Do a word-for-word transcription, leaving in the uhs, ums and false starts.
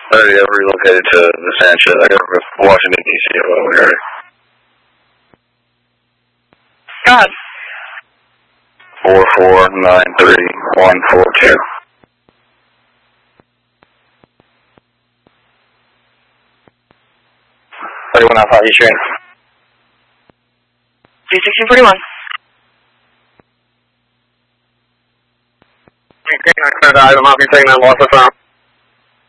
already have relocated to the Sanchez. I got Washington, D C over here. God. four four nine three one four two. thirty-one Alpha, East Train. three sixteen forty-one. Okay, I'm going to dive. I'm off your taking that loss of